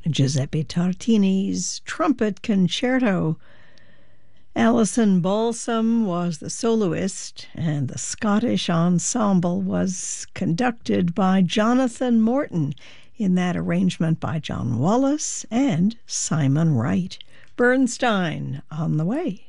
Giuseppe Tartini's Trumpet Concerto. Alison Balsam was the soloist, and the Scottish ensemble was conducted by Jonathan Morton in that arrangement by John Wallace and Simon Wright. Bernstein on the way.